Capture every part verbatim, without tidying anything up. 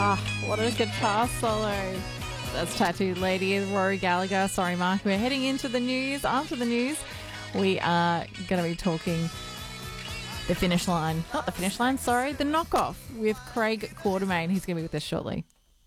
Ah, what a guitar solo. That's Tattooed Lady, Rory Gallagher. Sorry, Mark. We're heading into the news. After the news, we are going to be talking the finish line. Not the finish line, sorry, the knockoff with Craig Quartermain. He's going to be with us shortly.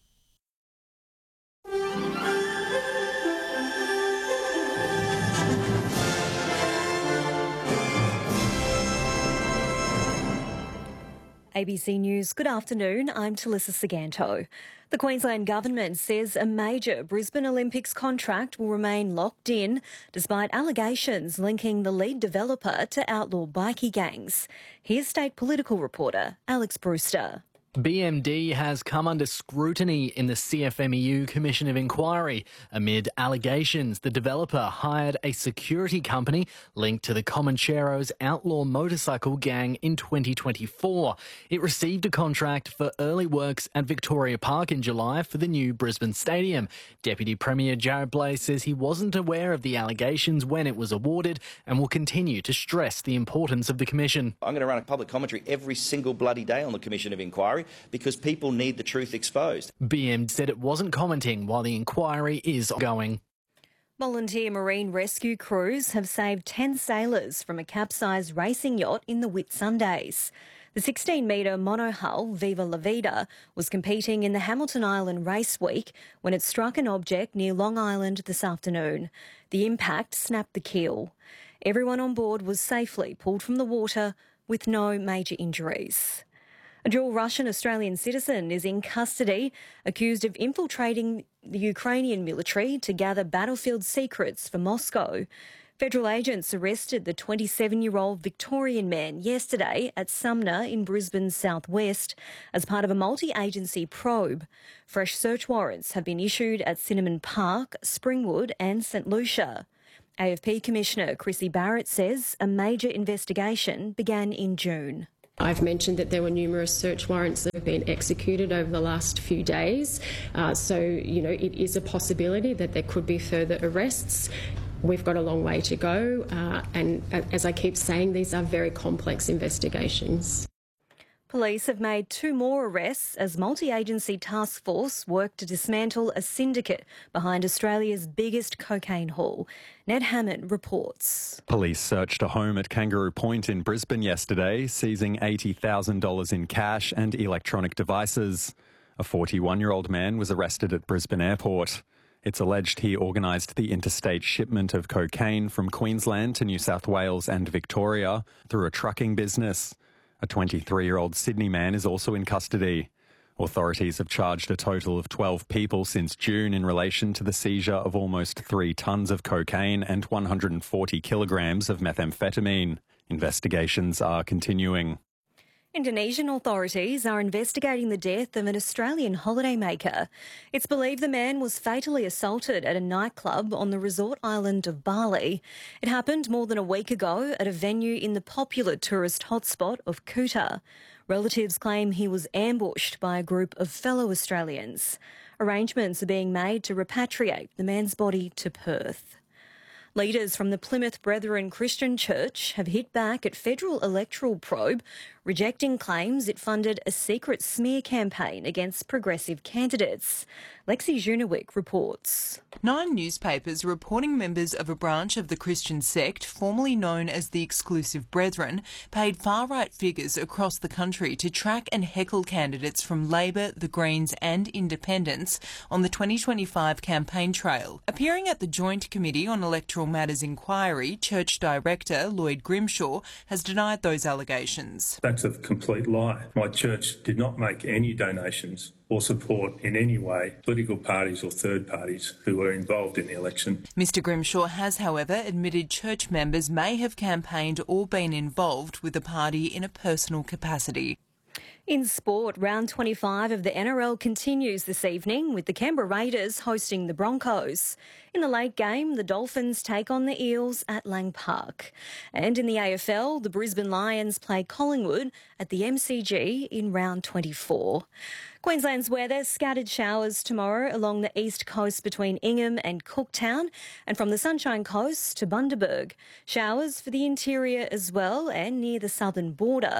A B C News, good afternoon. I'm Talissa Saganto. The Queensland Government says a major Brisbane Olympics contract will remain locked in despite allegations linking the lead developer to outlaw bikie gangs. Here's State Political reporter Alex Brewster. B M D has come under scrutiny in the C F M E U Commission of Inquiry amid allegations the developer hired a security company linked to the Comancheros outlaw motorcycle gang in twenty twenty-four. It received a contract for early works at Victoria Park in July for the new Brisbane Stadium. Deputy Premier Jared Blais says he wasn't aware of the allegations when it was awarded and will continue to stress the importance of the commission. I'm going to run a public commentary every single bloody day on the Commission of Inquiry, because people need the truth exposed. B M said it wasn't commenting while the inquiry is ongoing. Volunteer marine rescue crews have saved ten sailors from a capsized racing yacht in the Whitsundays. The sixteen metre monohull Viva La Vida was competing in the Hamilton Island Race Week when it struck an object near Long Island this afternoon. The impact snapped the keel. Everyone on board was safely pulled from the water with no major injuries. A dual Russian-Australian citizen is in custody, accused of infiltrating the Ukrainian military to gather battlefield secrets for Moscow. Federal agents arrested the twenty-seven-year-old Victorian man yesterday at Sumner in Brisbane's southwest as part of a multi-agency probe. Fresh search warrants have been issued at Cinnamon Park, Springwood and St Lucia. A F P Commissioner Chrissy Barrett says a major investigation began in June. I've mentioned that there were numerous search warrants that have been executed over the last few days. Uh, so, you know, it is a possibility that there could be further arrests. We've got a long way to go. Uh, and as I keep saying, these are very complex investigations. Police have made two more arrests as multi-agency task force work to dismantle a syndicate behind Australia's biggest cocaine haul. Ned Hammond reports. Police searched a home at Kangaroo Point in Brisbane yesterday, seizing eighty thousand dollars in cash and electronic devices. A forty-one-year-old man was arrested at Brisbane Airport. It's alleged he organised the interstate shipment of cocaine from Queensland to New South Wales and Victoria through a trucking business. A twenty-three-year-old Sydney man is also in custody. Authorities have charged a total of twelve people since June in relation to the seizure of almost three tonnes of cocaine and one hundred forty kilograms of methamphetamine. Investigations are continuing. Indonesian authorities are investigating the death of an Australian holidaymaker. It's believed the man was fatally assaulted at a nightclub on the resort island of Bali. It happened more than a week ago at a venue in the popular tourist hotspot of Kuta. Relatives claim he was ambushed by a group of fellow Australians. Arrangements are being made to repatriate the man's body to Perth. Leaders from the Plymouth Brethren Christian Church have hit back at federal electoral probe, rejecting claims it funded a secret smear campaign against progressive candidates. Lexi Junowick reports. Nine newspapers reporting members of a branch of the Christian sect, formerly known as the Exclusive Brethren, paid far-right figures across the country to track and heckle candidates from Labor, the Greens and Independents on the twenty twenty-five campaign trail. Appearing at the Joint Committee on Electoral Matters inquiry, Church Director Lloyd Grimshaw has denied those allegations. That's a complete lie. My church did not make any donations or support in any way political parties or third parties who were involved in the election. Mister Grimshaw has, however, admitted church members may have campaigned or been involved with the party in a personal capacity. In sport, round twenty-five of the N R L continues this evening with the Canberra Raiders hosting the Broncos. In the late game, the Dolphins take on the Eels at Lang Park. And in the A F L, the Brisbane Lions play Collingwood at the M C G in round twenty-four. Queensland's weather, scattered showers tomorrow along the east coast between Ingham and Cooktown and from the Sunshine Coast to Bundaberg. Showers for the interior as well and near the southern border.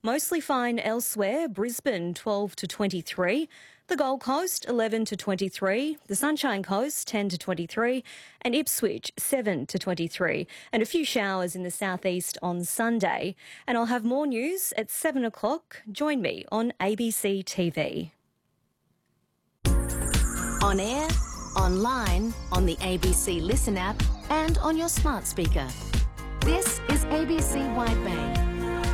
Mostly fine elsewhere. Brisbane twelve to twenty-three. The Gold Coast eleven to twenty-three. The Sunshine Coast ten to twenty-three. And Ipswich seven to twenty-three. And a few showers in the southeast on Sunday. And I'll have more news at seven o'clock. Join me on A B C T V. On air, online, on the A B C Listen app and on your smart speaker. This is A B C Wide Bay.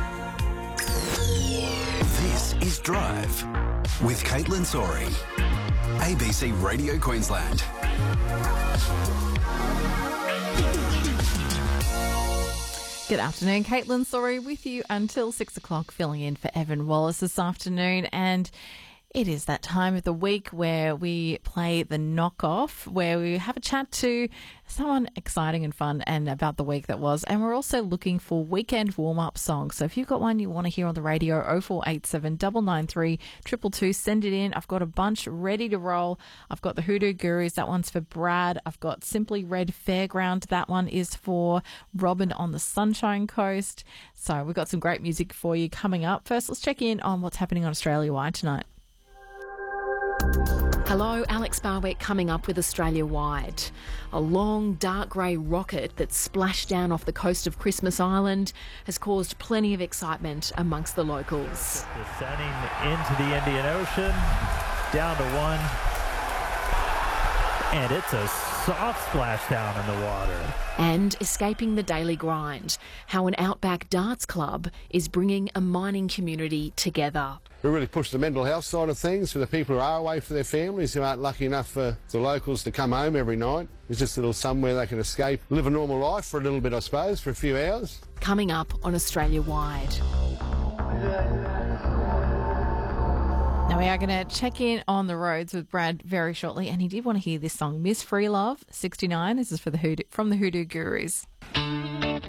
This is Drive with Caitlin Sorey. A B C Radio Queensland. Good afternoon, Caitlin Sorey with you until six o'clock, filling in for Evan Wallace this afternoon. And it is that time of the week where we play the knockoff, where we have a chat to someone exciting and fun and about the week that was. And we're also looking for weekend warm-up songs. So if you've got one you want to hear on the radio, oh four eight seven, nine nine three, two two two, send it in. I've got a bunch ready to roll. I've got the Hoodoo Gurus. That one's for Brad. I've got Simply Red Fairground. That one is for Robin on the Sunshine Coast. So we've got some great music for you coming up. First, let's check in on what's happening on Australia-wide tonight. Hello, Alex Barwick coming up with Australia-wide. A long, dark grey rocket that splashed down off the coast of Christmas Island has caused plenty of excitement amongst the locals. Descending into the Indian Ocean, down to one, and it's a soft splashdown in the water. And escaping the daily grind, how an outback darts club is bringing a mining community together. We really push the mental health side of things for the people who are away for their families, who aren't lucky enough for the locals to come home every night. It's just a little somewhere they can escape, live a normal life for a little bit, I suppose, for a few hours. Coming up on Australia-wide. Now we are going to check in on the roads with Brad very shortly, and he did want to hear this song, Miss Free Love, sixty-nine. This is for the Hoodoo, from the Hoodoo Gurus.